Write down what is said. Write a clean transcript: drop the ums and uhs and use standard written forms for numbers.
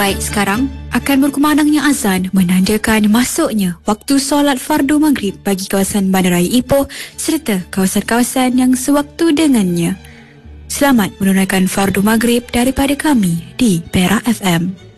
Baik, sekarang akan berkumandangnya azan menandakan masuknya waktu solat fardu maghrib bagi kawasan Bandaraya Ipoh serta kawasan-kawasan yang sewaktu dengannya. Selamat menunaikan fardu maghrib daripada kami di Perak FM.